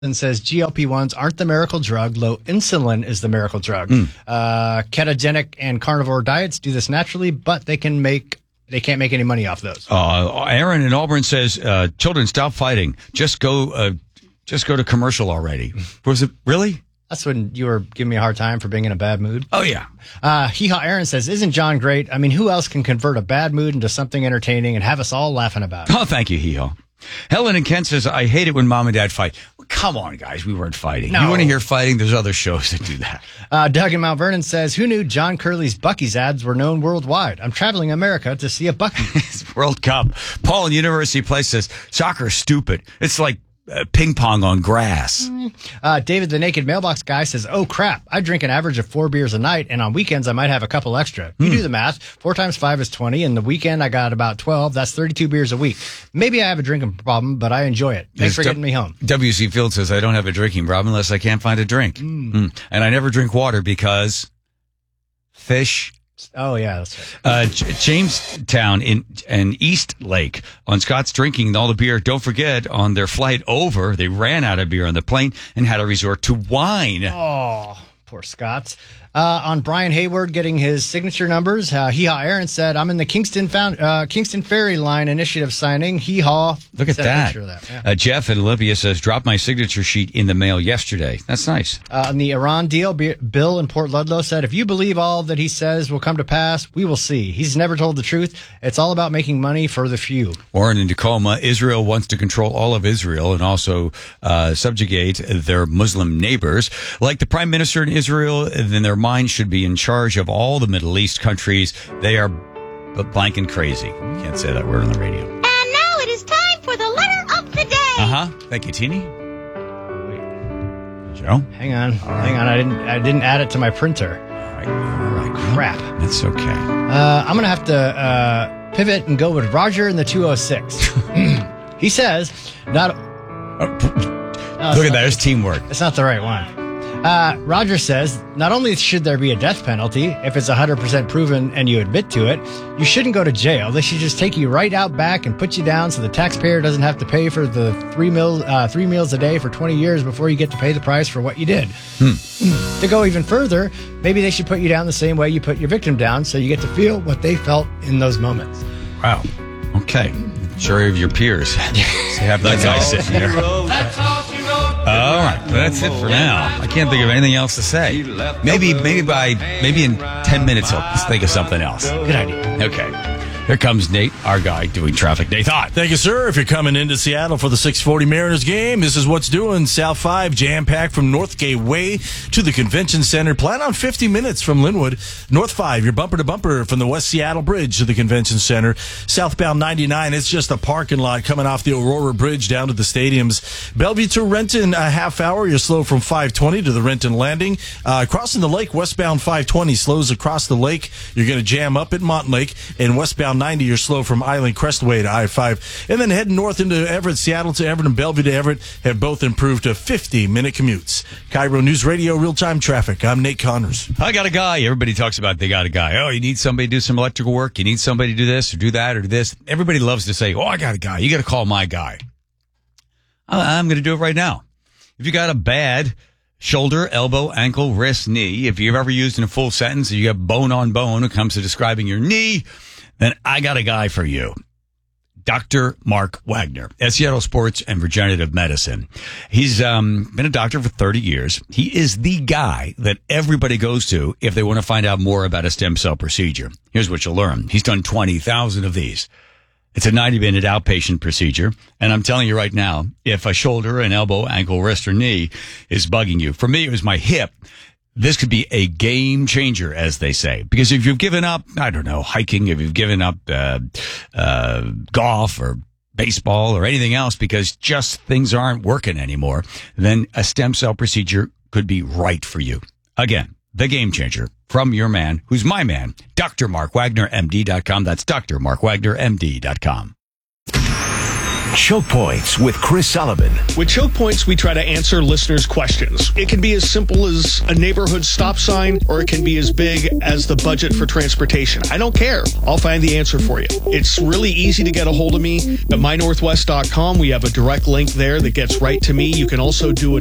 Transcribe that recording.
and says GLP-1s aren't the miracle drug. Low insulin is the miracle drug. Ketogenic and carnivore diets do this naturally, but they can't make any money off those. Aaron in Auburn says, children, stop fighting. Just go to commercial already. Was it really? That's when you were giving me a hard time for being in a bad mood. Oh, yeah. Hee-Haw Aaron says, isn't John great? I mean, who else can convert a bad mood into something entertaining and have us all laughing about it? Oh, thank you, Hee-Haw. Helen and Kent says, I hate it when mom and dad fight. Well, come on, guys. We weren't fighting. No. You want to hear fighting? There's other shows that do that. Doug in Mount Vernon says, who knew John Curley's Buc-ee's ads were known worldwide? I'm traveling America to see a Buc-ee. It's World Cup. Paul in University Place says, soccer's stupid. It's like ping pong on grass. David, the naked mailbox guy, says, oh, crap. I drink an average of 4 beers a night, and on weekends I might have a couple extra. You do the math. 4 times 5 is 20, and the weekend I got about 12. That's 32 beers a week. Maybe I have a drinking problem, but I enjoy it. Thanks for getting me home. W.C. Field says, I don't have a drinking problem unless I can't find a drink. And I never drink water because fish. Oh, yeah, that's right. Jamestown in East Lake on Scott's drinking all the beer. Don't forget, on their flight over, they ran out of beer on the plane and had to resort to wine. Oh, poor Scots. On Brian Hayward getting his signature numbers, Hee-Haw Aaron said, I'm in the Kingston Ferry Line initiative signing. Hee-Haw. Look at that. Yeah. Jeff and Olivia says, dropped my signature sheet in the mail yesterday. That's nice. On the Iran deal, Bill in Port Ludlow said, if you believe all that he says will come to pass, we will see. He's never told the truth. It's all about making money for the few. Warren in Tacoma, Israel wants to control all of Israel and also subjugate their Muslim neighbors. Like the prime minister in Israel, then their mind should be in charge of all the Middle East countries. They are blank and crazy. Can't say that word on the radio. And now it is time for the letter of the day. Thank you, Teeny. Wait. Joe? Hang on. I didn't add it to my printer. All right. Crap. That's okay. I'm going to have to pivot and go with Roger in the 206. He says, look at that. There's teamwork. It's not the right one. Roger says, not only should there be a death penalty if it's 100% proven and you admit to it, you shouldn't go to jail. They should just take you right out back and put you down so the taxpayer doesn't have to pay for the three meals a day for 20 years before you get to pay the price for what you did. To go even further, maybe they should put you down the same way you put your victim down so you get to feel what they felt in those moments. Wow. Okay. Jury of your peers. Have that guy sitting there. All right, that's it for now. I can't think of anything else to say. Maybe in 10 minutes I'll think of something else. Good idea. Okay. Here comes Nate, our guy, doing traffic. Nate, thank you, sir. If you're coming into Seattle for the 640 Mariners game, this is what's doing. South 5 jam-packed from Northgate Way to the Convention Center. Plan on 50 minutes from Linwood. North 5, you're bumper to bumper from the West Seattle Bridge to the Convention Center. Southbound 99, it's just a parking lot coming off the Aurora Bridge down to the stadiums. Bellevue to Renton, a half hour. You're slow from 520 to the Renton Landing. Crossing the lake, westbound 520 slows across the lake. You're going to jam up at Montlake. And westbound 90, you're slow from Island Crestway to I-5. And then heading north into Everett, Seattle to Everett, and Bellevue to Everett have both improved to 50-minute commutes. Cairo News Radio, real-time traffic. I'm Nate Connors. I got a guy. Everybody talks about they got a guy. Oh, you need somebody to do some electrical work. You need somebody to do this or do that or do this. Everybody loves to say, oh, I got a guy. You got to call my guy. I'm going to do it right now. If you got a bad shoulder, elbow, ankle, wrist, knee, if you've ever used in a full sentence, you got bone on bone when it comes to describing your knee, then I got a guy for you. Dr. Mark Wagner at Seattle Sports and Regenerative Medicine. He's been a doctor for 30 years. He is the guy that everybody goes to if they want to find out more about a stem cell procedure. Here's what you'll learn. He's done 20,000 of these. It's a 90-minute outpatient procedure. And I'm telling you right now, if a shoulder, an elbow, ankle, wrist, or knee is bugging you, for me, it was my hip. This could be a game changer, as they say, because if you've given up, I don't know, hiking, if you've given up golf or baseball or anything else because just things aren't working anymore, then a stem cell procedure could be right for you. Again, the game changer from your man, who's my man, DrMarkWagnerMD.com. That's DrMarkWagnerMD.com. Choke Points with Chris Sullivan. With Choke Points, we try to answer listeners' questions. It can be as simple as a neighborhood stop sign, or it can be as big as the budget for transportation. I don't care. I'll find the answer for you. It's really easy to get a hold of me at mynorthwest.com. We have a direct link there that gets right to me. You can also do it